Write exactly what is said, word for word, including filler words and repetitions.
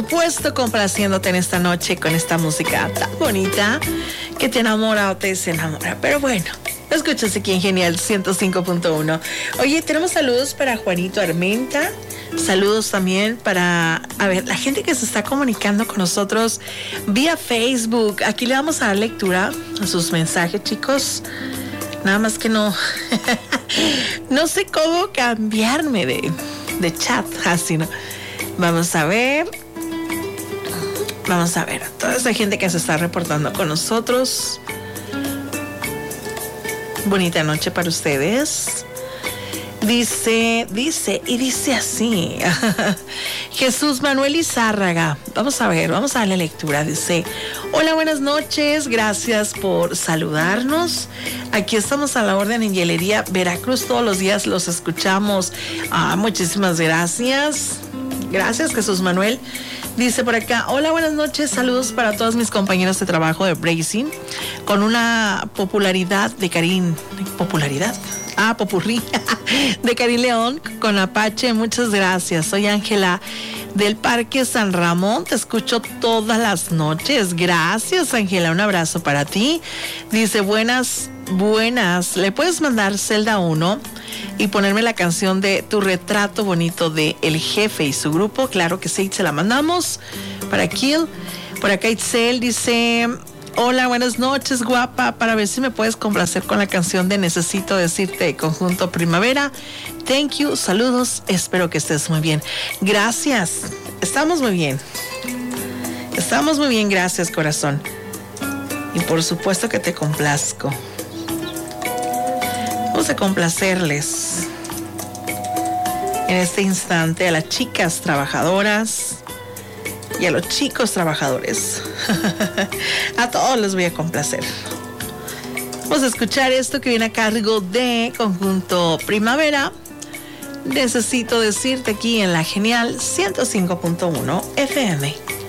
Puesto complaciéndote en esta noche con esta música tan bonita que te enamora o te desenamora. Pero bueno, lo escuchas aquí en Genial ciento cinco punto uno. Oye, tenemos saludos para Juanito Armenta. Saludos también para, a ver, la gente que se está comunicando con nosotros vía Facebook. Aquí le vamos a dar lectura a sus mensajes, chicos. Nada más que no, no sé cómo cambiarme de, de chat, así, ¿no? Vamos a ver. Vamos a ver, toda esa gente que se está reportando con nosotros. Bonita noche para ustedes. Dice, dice, y dice así. Jesús Manuel Izárraga. Vamos a ver, vamos a darle lectura. Dice, hola, buenas noches. Gracias por saludarnos. Aquí estamos a la orden en Hielería Veracruz. Todos los días los escuchamos. Ah, muchísimas gracias. Gracias, Jesús Manuel. Dice por acá, hola, buenas noches, saludos para todos mis compañeros de trabajo de Bracing, con una popularidad de Karin, ¿popularidad? Ah, popurrí, de Karin León, con Apache, muchas gracias. Soy Ángela del Parque San Ramón, te escucho todas las noches. Gracias, Ángela, un abrazo para ti. Dice, buenas, buenas, ¿le puedes mandar Zelda uno? Y ponerme la canción de Tu Retrato Bonito de El Jefe y su grupo. Claro que sí, se la mandamos para Kill. Por acá Itzel dice, hola, buenas noches, guapa, para ver si me puedes complacer con la canción de Necesito Decirte, Conjunto Primavera. Thank you, saludos, espero que estés muy bien. Gracias, estamos muy bien. Estamos muy bien, gracias, corazón. Y por supuesto que te complazco. Vamos a complacerles en este instante a las chicas trabajadoras y a los chicos trabajadores. A todos les voy a complacer. Vamos a escuchar esto que viene a cargo de Conjunto Primavera. Necesito Decirte, aquí en la Genial ciento cinco punto uno F M.